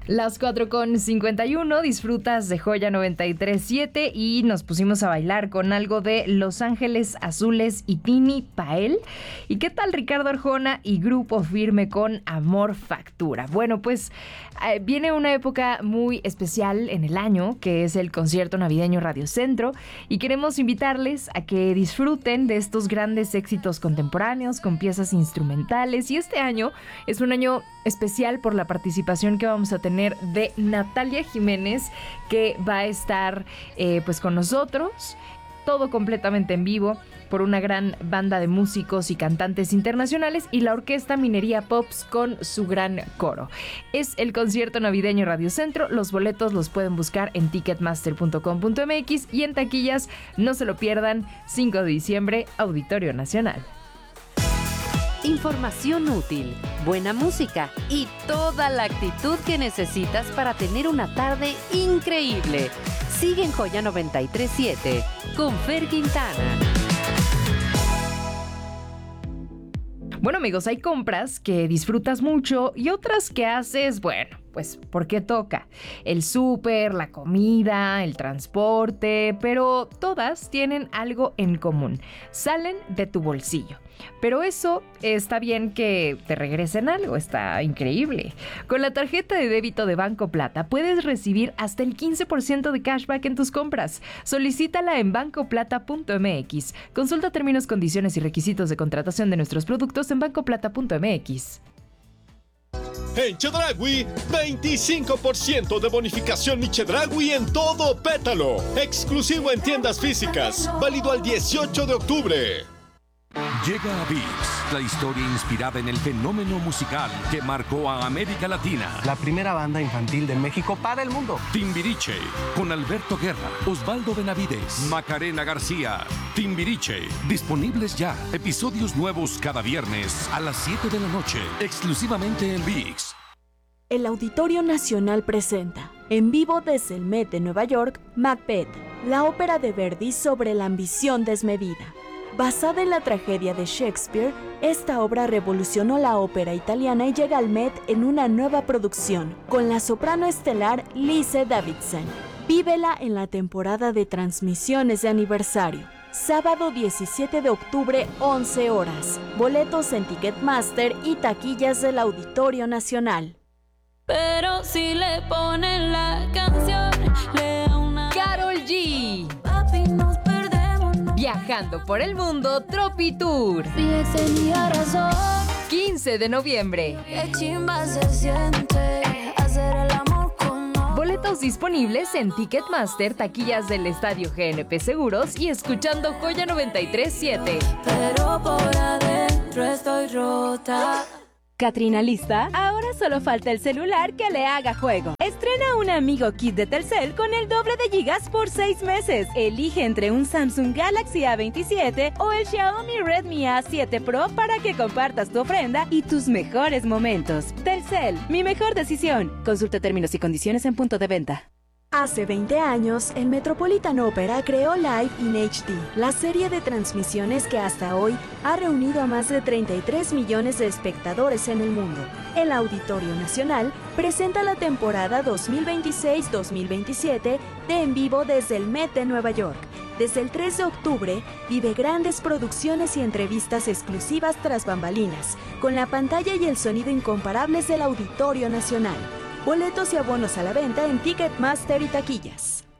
Las 4:51, disfrutas de Joya 93.7 y nos pusimos a bailar con algo de Los Ángeles Azules y Tini Pael. ¿Y qué tal Ricardo Arjona y Grupo Firme con Amor Factura? Bueno, pues viene una época muy especial en el año, que es el concierto navideño Radio Centro, y queremos invitarles a que disfruten de estos grandes éxitos contemporáneos con piezas instrumentales. Y este año es un año especial por la participación que vamos a tener de Natalia Jiménez, que va a estar pues con nosotros, todo completamente en vivo, por una gran banda de músicos y cantantes internacionales y la Orquesta Minería Pops con su gran coro. Es el concierto navideño Radio Centro. Los boletos los pueden buscar en ticketmaster.com.mx y en taquillas. No se lo pierdan. 5 de diciembre, Auditorio Nacional. Información útil, buena música y toda la actitud que necesitas para tener una tarde increíble. Sigue en Joya 93.7 con Fer Quintana. Bueno, amigos, hay compras que disfrutas mucho y otras que haces, bueno, pues porque toca. El súper, la comida, el transporte, pero todas tienen algo en común. Salen de tu bolsillo. Pero eso está bien que te regresen algo, está increíble. Con la tarjeta de débito de Banco Plata puedes recibir hasta el 15% de cashback en tus compras. Solicítala en bancoplata.mx. Consulta términos, condiciones y requisitos de contratación de nuestros productos en bancoplata.mx. En Chedraui, 25% de bonificación Mi Chedraui en todo Pétalo. Exclusivo en tiendas físicas. Válido al 18 de octubre. Llega a ViX, la historia inspirada en el fenómeno musical que marcó a América Latina. La primera banda infantil de México para el mundo. Timbiriche, con Alberto Guerra, Osvaldo Benavides, Macarena García. Timbiriche, disponibles ya. Episodios nuevos cada viernes a las 7 de la noche, exclusivamente en ViX. El Auditorio Nacional presenta, en vivo desde el Met de Nueva York, Macbeth, la ópera de Verdi sobre la ambición desmedida. Basada en la tragedia de Shakespeare, esta obra revolucionó la ópera italiana y llega al Met en una nueva producción, con la soprano estelar Lise Davidsen. Vívela en la temporada de transmisiones de aniversario. Sábado 17 de octubre, 11 horas. Boletos en Ticketmaster y taquillas del Auditorio Nacional. Pero si le ponen la canción, le da una... Karol G. Papi, nos perdemos, no. Viajando por el mundo, Tropi Tour. Mi ex tenía razón. 15 de noviembre. Qué chimba se siente hacer el amor con otro. Boletos disponibles en Ticketmaster, taquillas del Estadio GNP Seguros y escuchando Joya 93.7. Pero por adentro estoy rota. ¿Catrina lista? Ahora solo falta el celular que le haga juego. Estrena un Amigo Kit de Telcel con el doble de gigas por 6 meses. Elige entre un Samsung Galaxy A27 o el Xiaomi Redmi A7 Pro para que compartas tu ofrenda y tus mejores momentos. Telcel, mi mejor decisión. Consulta términos y condiciones en punto de venta. Hace 20 años, el Metropolitan Opera creó Live in HD, la serie de transmisiones que hasta hoy ha reunido a más de 33 millones de espectadores en el mundo. El Auditorio Nacional presenta la temporada 2026-2027 de En Vivo desde el Met de Nueva York. Desde el 3 de octubre, vive grandes producciones y entrevistas exclusivas tras bambalinas, con la pantalla y el sonido incomparables del Auditorio Nacional. Boletos y abonos a la venta en Ticketmaster y taquillas.